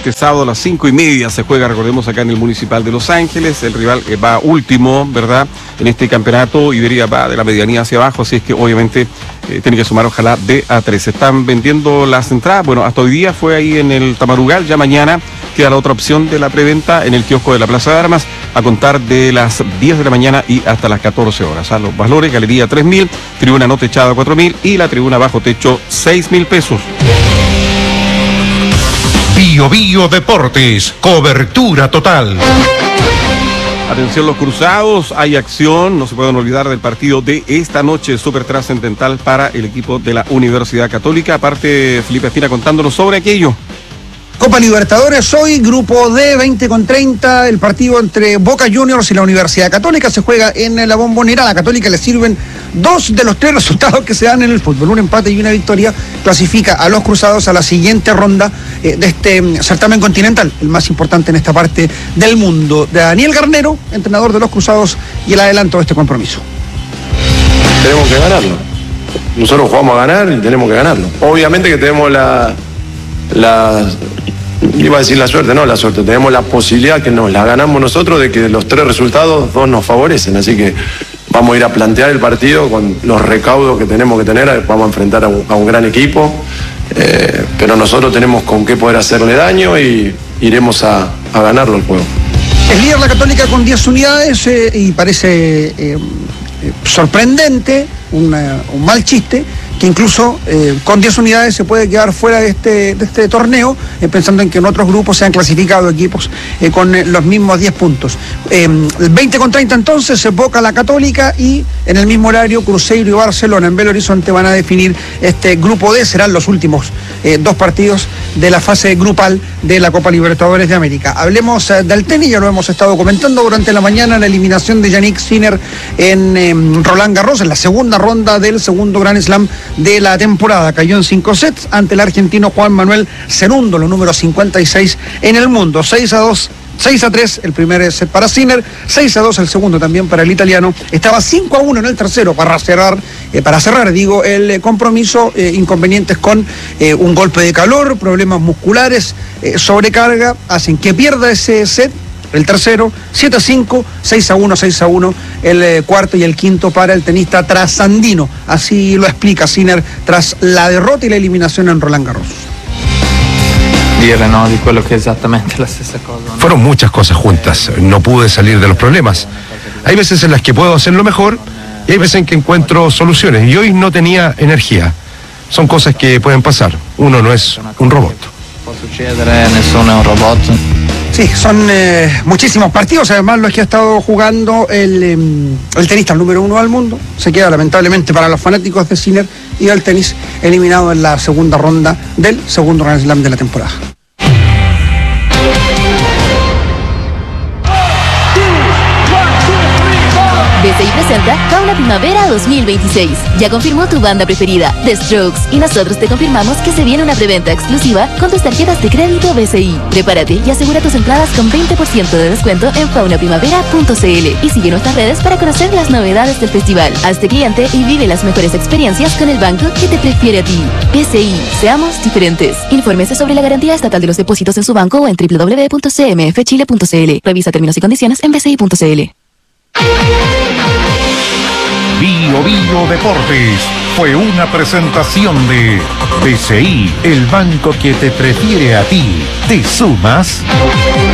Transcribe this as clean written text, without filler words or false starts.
este sábado a las 5:30 se juega, recordemos, acá en el Municipal de Los Ángeles. El rival va último, ¿verdad?, en este campeonato, y va de la medianía hacia abajo, así es que obviamente tiene que sumar, ojalá, de A3. Se están vendiendo las entradas, bueno, hasta hoy día fue ahí en el Tamarugal, ya mañana queda la otra opción de la preventa en el kiosco de la Plaza de Armas, a contar de las 10 de la mañana y hasta las 14 horas. A los valores: galería 3.000, tribuna no techada 4.000 y la tribuna bajo techo 6.000 pesos. Bio Bio Deportes, cobertura total. Atención los cruzados, hay acción, no se pueden olvidar del partido de esta noche, súper trascendental para el equipo de la Universidad Católica. Aparte, Felipe Espina contándonos sobre aquello. Copa Libertadores hoy, grupo D, 20:30, el partido entre Boca Juniors y la Universidad Católica se juega en la Bombonera. A la Católica le sirven 2 de los 3 resultados que se dan en el fútbol. Un empate y una victoria clasifica a los cruzados a la siguiente ronda de este certamen continental, el más importante en esta parte del mundo. Daniel Garnero, entrenador de los cruzados, y el adelanto de este compromiso. Tenemos que ganarlo. Nosotros jugamos a ganar y tenemos que ganarlo. Obviamente que tenemos iba a decir la suerte, no la suerte, tenemos la posibilidad que nos la ganamos nosotros de que los 3 resultados, 2 nos favorecen, así que vamos a ir a plantear el partido con los recaudos que tenemos que tener. Vamos a enfrentar a un gran equipo, pero nosotros tenemos con qué poder hacerle daño y iremos a ganarlo el juego. Es líder la Católica con 10 unidades y parece sorprendente, un mal chiste, que incluso con 10 unidades se puede quedar fuera de este torneo, pensando en que en otros grupos se han clasificado equipos con los mismos 10 puntos. El 20:30 entonces se Boca la Católica, y en el mismo horario Cruzeiro y Barcelona en Belo Horizonte van a definir este grupo D. Serán los últimos 2 partidos de la fase grupal de la Copa Libertadores de América. Hablemos del tenis, ya lo hemos estado comentando durante la mañana, la eliminación de Jannik Sinner en Roland Garros, en la segunda ronda del segundo Grand Slam de la temporada. Cayó en 5 sets ante el argentino Juan Manuel Cerundo, los números 56 en el mundo. 6-2, 6-3 el primer set para Sinner, 6-2 el segundo también para el italiano. Estaba 5-1 en el tercero para cerrar el compromiso. Inconvenientes con un golpe de calor, problemas musculares, sobrecarga, hacen que pierda ese set. El tercero, 7-5, 6-1, 6-1, el cuarto y el quinto para el tenista trasandino. Así lo explica Sinner tras la derrota y la eliminación en Roland Garros. Fueron muchas cosas juntas, no pude salir de los problemas. Hay veces en las que puedo hacerlo mejor y hay veces en que encuentro soluciones, y hoy no tenía energía. Son cosas que pueden pasar, uno no es un robot. Sí, son muchísimos partidos, además los que ha estado jugando el tenista número 1 del mundo. Se queda lamentablemente para los fanáticos de Sinner y del tenis eliminado en la segunda ronda del segundo Grand Slam de la temporada. BCI presenta Fauna Primavera 2026. Ya confirmó tu banda preferida, The Strokes, y nosotros te confirmamos que se viene una preventa exclusiva con tus tarjetas de crédito BCI. Prepárate y asegura tus entradas con 20% de descuento en faunaprimavera.cl y sigue nuestras redes para conocer las novedades del festival. Hazte cliente y vive las mejores experiencias con el banco que te prefiere a ti. BCI, seamos diferentes. Infórmese sobre la garantía estatal de los depósitos en su banco o en www.cmfchile.cl. Revisa términos y condiciones en bci.cl. Bio Bio Deportes fue una presentación de BCI, el banco que te prefiere a ti. ¿Te sumas?